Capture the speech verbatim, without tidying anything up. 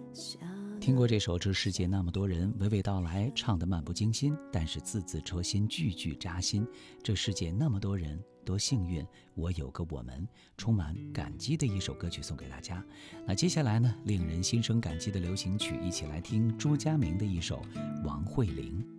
听过这首《这世界那么多人》，娓娓道来，唱得漫不经心，但是字字戳心，句句扎心。这世界那么多人，多幸运，我有个我们，充满感激的一首歌曲送给大家。那接下来呢，令人心生感激的流行曲，一起来听朱家明的一首《王慧玲》。